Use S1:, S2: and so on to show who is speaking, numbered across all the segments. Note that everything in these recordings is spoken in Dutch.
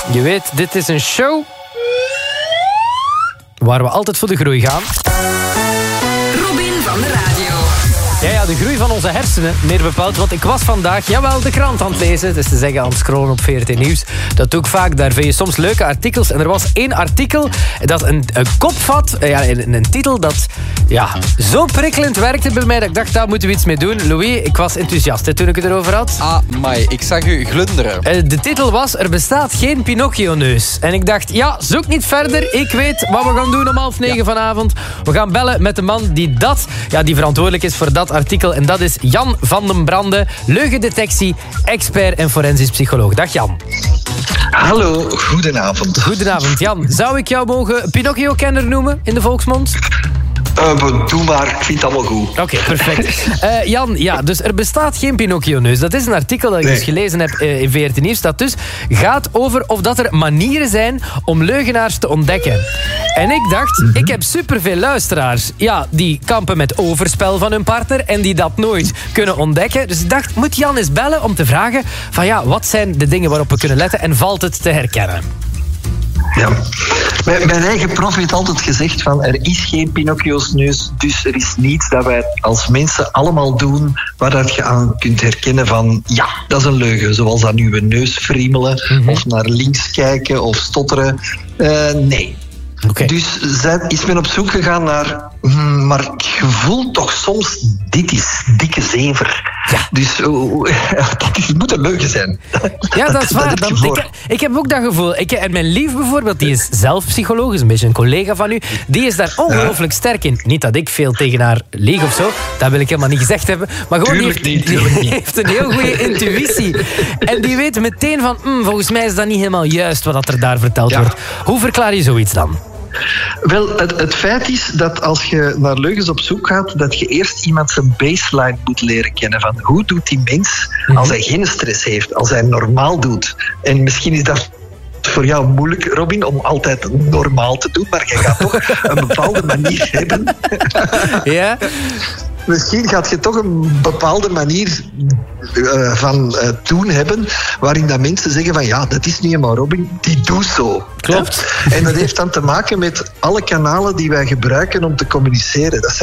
S1: Je weet, dit is een show waar we altijd voor de groei gaan.
S2: Robin van de radio.
S1: Ja, de groei van onze hersenen, meer bepaald. Want ik was vandaag, de krant aan het lezen. Dus te zeggen aan het scrollen op VRT Nieuws. Dat doe ik vaak, daar vind je soms leuke artikels. En er was één artikel dat een kop had. Een titel dat zo prikkelend werkte bij mij. Dat ik dacht, daar moeten we iets mee doen. Louis, ik was enthousiast toen ik het erover had.
S3: Amai, ik zag u glunderen.
S1: De titel was, er bestaat geen Pinocchio-neus. En ik dacht, zoek niet verder. Ik weet wat we gaan doen om 20:30 vanavond. We gaan bellen met de man die verantwoordelijk is voor dat artikel. En dat is Jan van den Brande, leugendetectie, expert en forensisch psycholoog. Dag Jan.
S4: Hallo, goedenavond.
S1: Goedenavond Jan. Zou ik jou mogen Pinocchio-kenner noemen in de volksmond?
S4: Doe maar, ik vind het allemaal goed.
S1: Oké, perfect. Jan, dus er bestaat geen Pinocchio-neus. Dat is een artikel dat ik dus gelezen heb in VRT Nieuws. Dat dus gaat over of dat er manieren zijn om leugenaars te ontdekken. En ik dacht, ik heb superveel luisteraars. Ja, die kampen met overspel van hun partner en die dat nooit kunnen ontdekken. Dus ik dacht, moet Jan eens bellen om te vragen van wat zijn de dingen waarop we kunnen letten en valt het te herkennen?
S4: Ja. Mijn eigen prof heeft altijd gezegd van er is geen Pinocchio's neus, dus er is niets dat wij als mensen allemaal doen waar dat je aan kunt herkennen van dat is een leugen. Zoals aan uw neus friemelen of naar links kijken of stotteren. Nee.
S1: Okay.
S4: Dus is men op zoek gegaan naar... maar ik voel toch soms, dit is dikke zever. Ja. Dus het moet een leugen zijn.
S1: Ja, dat is waar. Ik heb ook dat gevoel. En mijn lief bijvoorbeeld, die is zelf psycholoog, is een beetje een collega van u. Die is daar ongelooflijk sterk in. Niet dat ik veel tegen haar lieg of zo. Dat wil ik helemaal niet gezegd hebben. Maar gewoon, die heeft een heel goede intuïtie. En die weet meteen van, volgens mij is dat niet helemaal juist wat er daar verteld wordt. Hoe verklaar je zoiets dan?
S4: Wel, het feit is dat als je naar leugens op zoek gaat, dat je eerst iemand zijn baseline moet leren kennen. Van hoe doet die mens als hij geen stress heeft, als hij normaal doet. En misschien is dat voor jou moeilijk, Robin, om altijd normaal te doen, maar je gaat toch een bepaalde manier hebben.
S1: Ja?
S4: Misschien gaat je toch een bepaalde manier van doen hebben, waarin dat mensen zeggen van dat is niet helemaal Robin, die doet zo.
S1: Klopt.
S4: En dat heeft dan te maken met alle kanalen die wij gebruiken om te communiceren. Dat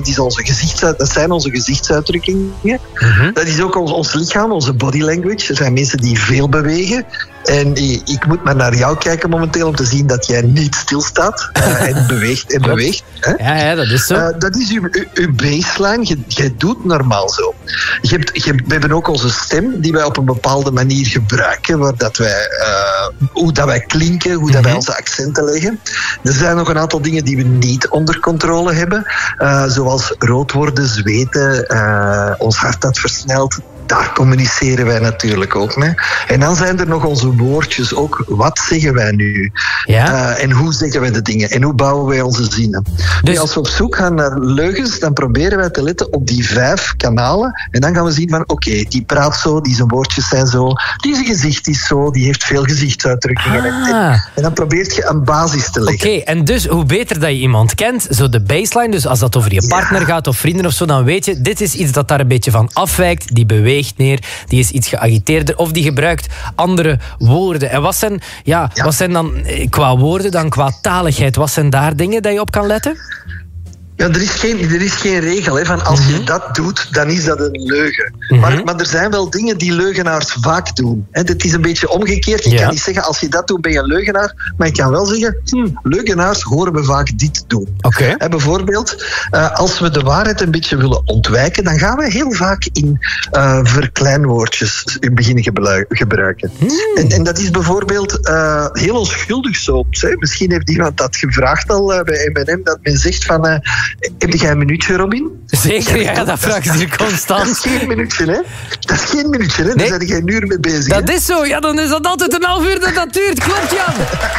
S4: zijn onze gezichtsuitdrukkingen. Dat is ook ons lichaam, onze body language. Er zijn mensen die veel bewegen. En ik moet maar naar jou kijken momenteel om te zien dat jij niet stilstaat en beweegt en beweegt. Hè?
S1: Ja, dat is zo.
S4: Dat is uw baseline. Jij doet normaal zo. We hebben ook onze stem die wij op een bepaalde manier gebruiken, waar dat wij, hoe dat wij klinken, hoe dat wij onze accenten leggen. Er zijn nog een aantal dingen die we niet onder controle hebben, zoals rood worden, zweten, ons hart dat versnelt. Daar communiceren wij natuurlijk ook mee. En dan zijn er nog onze woordjes ook. Wat zeggen wij nu? Ja? En hoe zeggen wij de dingen? En hoe bouwen wij onze zinnen? Dus als we op zoek gaan naar leugens, dan proberen wij te letten op die 5 kanalen. En dan gaan we zien van, oké, die praat zo, die zijn woordjes zijn zo, die zijn gezicht is zo, die heeft veel gezichtsuitdrukkingen. En dan probeert je een basis te leggen.
S1: Oké, en dus hoe beter dat je iemand kent, zo de baseline, dus als dat over je partner gaat of vrienden of zo, dan weet je, dit is iets dat daar een beetje van afwijkt, die beweegt meer, die is iets geagiteerder of die gebruikt andere woorden. En wat zijn dan qua woorden, dan qua taligheid, wat zijn daar dingen dat je op kan letten?
S4: Ja, er is geen regel hè, van als je dat doet, dan is dat een leugen. Maar er zijn wel dingen die leugenaars vaak doen. Het is een beetje omgekeerd. Je kan niet zeggen, als je dat doet, ben je een leugenaar. Maar je kan wel zeggen, leugenaars horen we vaak dit doen.
S1: Okay.
S4: Bijvoorbeeld, als we de waarheid een beetje willen ontwijken, dan gaan we heel vaak in verkleinwoordjes beginnen gebruiken. En dat is bijvoorbeeld heel onschuldig soms. Hè. Misschien heeft iemand dat gevraagd al bij M&M, dat men zegt van... heb jij een minuutje, Robin?
S1: Zeker, dat vraagt ze constant.
S4: Dat is geen minuutje, hè? Nee. Daar ben je een uur mee bezig.
S1: Dat is zo, dan is dat altijd een half uur dat duurt. Klopt, Jan.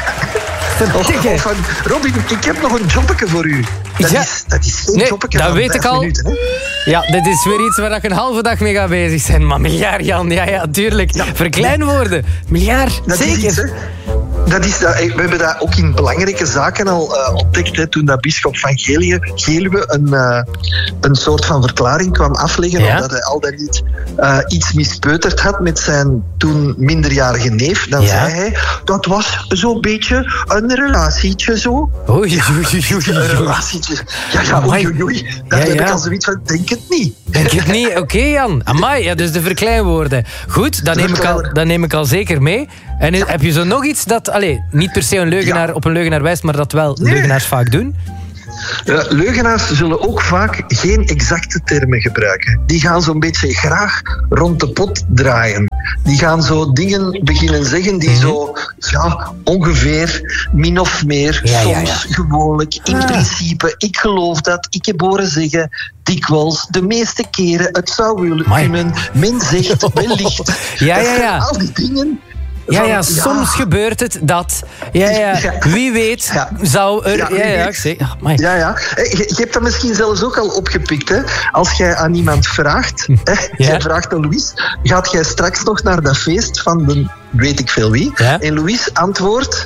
S4: Van, Robin, ik heb nog een jobbeke voor u. Dat is geen jobbeke
S1: dat
S4: van
S1: weet ik al.
S4: Minuten, hè?
S1: Ja, dit is weer iets waar ik een halve dag mee ga bezig zijn. Maar miljard, Jan, ja, tuurlijk. Ja. Verkleinwoorden. Miljard,
S4: dat
S1: zeker.
S4: Is iets, hè? We hebben dat ook in belangrijke zaken al ontdekt. Hè, toen dat bisschop van Geluwe een soort van verklaring kwam afleggen.
S1: Ja?
S4: Omdat hij al dan niet iets mispeuterd had met zijn toen minderjarige neef. Dan zei hij, dat was zo'n beetje een relatietje zo.
S1: Oei.
S4: Een relatietje. Ja, oei. Dat heb ik al zoiets van, denk het niet.
S1: Denk het niet? Oké, Jan. Amai, ja, dus de verkleinwoorden. Goed, dat neem ik al zeker mee. En heb je zo nog iets dat, niet per se een leugenaar op een leugenaar wijst, maar dat wel leugenaars vaak doen?
S4: Leugenaars zullen ook vaak geen exacte termen gebruiken. Die gaan zo'n beetje graag rond de pot draaien. Die gaan zo dingen beginnen zeggen die zo, ongeveer, min of meer, soms gewoonlijk, in principe, ik geloof dat, ik heb horen zeggen, dikwijls, de meeste keren, het zou willen kunnen, men zegt, wellicht.
S1: Ja.
S4: Al die dingen.
S1: Soms gebeurt het dat. Wie weet zou er... ik zeg...
S4: Je hebt dat misschien zelfs ook al opgepikt. Hè? Als jij aan iemand vraagt, jij vraagt aan Louis, gaat jij straks nog naar dat feest van de weet ik veel wie? Ja? En Louis antwoordt...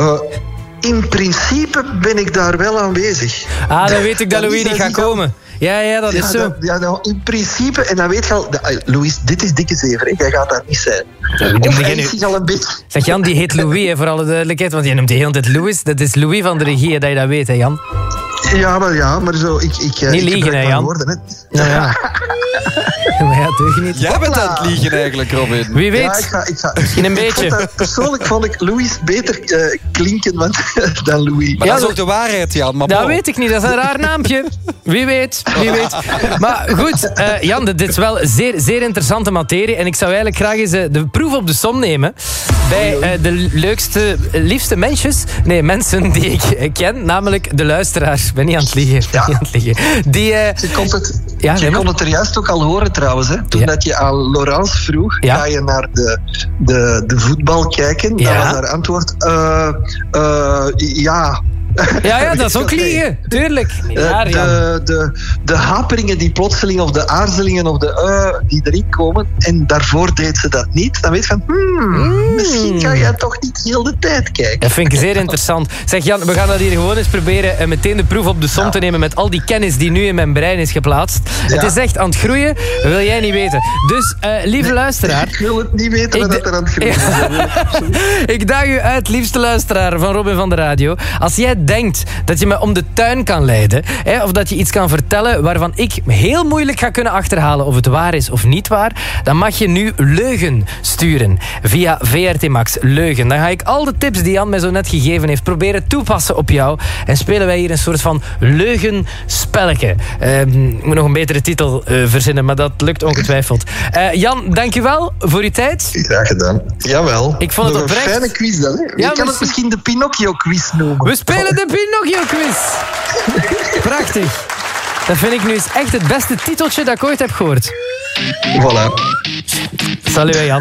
S4: in principe ben ik daar wel aanwezig.
S1: Dan weet ik dat Louis niet gaat komen. Ja, dat is zo.
S4: In principe, en dan weet je al... Louis, dit is dikke zever, hè? Jij gaat daar niet zijn. Al een beetje...
S1: Zeg, Jan, die heet Louis, hè, voor alle duidelijkheid, want je noemt de hele tijd Louis. Dat is Louis van de regie, dat je dat weet, hè, Jan?
S4: Maar zo...
S1: Niet liegen, hè, Jan?
S4: Woorden, hè?
S1: Maar deug je niet.
S3: Jij bent aan het liegen eigenlijk, Robin.
S1: Wie weet. Misschien een beetje.
S4: Persoonlijk vond ik Louis beter klinken dan Louis.
S3: Maar dat is ook de waarheid, Jan. Maar
S1: dat weet ik niet, dat is een raar naampje. Wie weet. Maar goed, Jan, dit is wel zeer, zeer interessante materie. En ik zou eigenlijk graag eens de proef op de som nemen bij de leukste, liefste mensen die ik ken. Namelijk de luisteraars. Ik ben niet aan het liegen.
S4: Je kon het er juist ook al horen trouwens. Hè? Toen dat je aan Laurence vroeg, ga je naar de voetbal kijken? Dan was haar antwoord,
S1: Ja, dat is ook liegen. Tuurlijk.
S4: De haperingen die plotseling, of de aarzelingen, of die erin komen, en daarvoor deed ze dat niet, dan weet je van, misschien kan jij toch niet heel de tijd kijken.
S1: Dat vind ik zeer interessant. Zeg Jan, we gaan dat hier gewoon eens proberen en meteen de proef op de som te nemen met al die kennis die nu in mijn brein is geplaatst. Ja. Het is echt aan het groeien, dat wil jij niet weten. Dus, lieve luisteraar...
S4: Ik wil het niet weten wat er aan het groeien is.
S1: Ik daag u uit, liefste luisteraar van Robin van de Radio. Als jij denkt dat je me om de tuin kan leiden, of dat je iets kan vertellen waarvan ik heel moeilijk ga kunnen achterhalen of het waar is of niet waar, dan mag je nu leugen sturen via VRT Max. Leugen. Dan ga ik al de tips die Jan mij zo net gegeven heeft proberen toepassen op jou en spelen wij hier een soort van leugenspelletje. Ik moet nog een betere titel verzinnen, maar dat lukt ongetwijfeld. Jan, dankjewel voor uw tijd.
S4: Graag gedaan. Jawel.
S1: Ik vond het oprecht.
S4: Een fijne quiz dan, hè? Je kan het misschien de Pinocchio-quiz noemen.
S1: We spelen de Pinocchio-quiz. Prachtig. Dat vind ik nu eens echt het beste titeltje dat ik ooit heb gehoord.
S4: Voilà.
S1: Salut, Jan.